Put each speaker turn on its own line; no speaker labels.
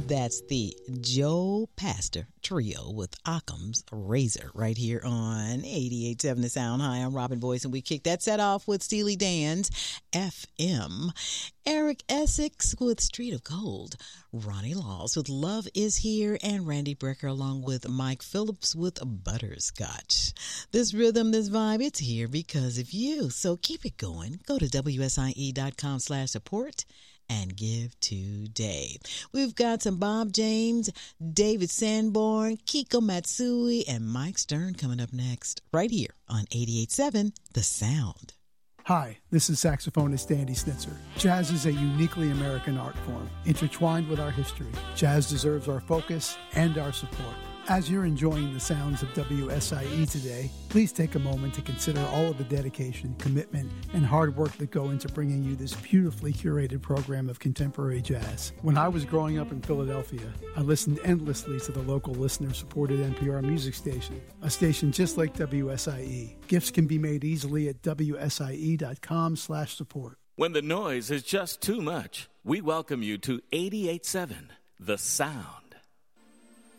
That's the Joe Pastor Trio with Occam's Razor right here on 88.7 The Sound. Hi, I'm Robin Boyce, and we kicked that set off with Steely Dan's FM. Eric Essex with Street of Gold. Ronnie Laws with Love Is Here, and Randy Brecker along with Mike Phillips with Butterscotch. This rhythm, this vibe, it's here because of you. So keep it going. Go to WSIE.com/support and give today. We've got some Bob James, David Sanborn, Kiko Matsui, and Mike Stern coming up next, right here on 88.7 The Sound.
Hi, this is saxophonist Andy Snitzer. Jazz is a uniquely American art form, intertwined with our history. Jazz deserves our focus and our support. As you're enjoying the sounds of WSIE today, please take a moment to consider all of the dedication, commitment, and hard work that go into bringing you this beautifully curated program of contemporary jazz. When I was growing up in Philadelphia, I listened endlessly to the local listener-supported NPR music station, a station just like WSIE. Gifts can be made easily at WSIE.com/support.
When the noise is just too much, we welcome you to 88.7 The Sound.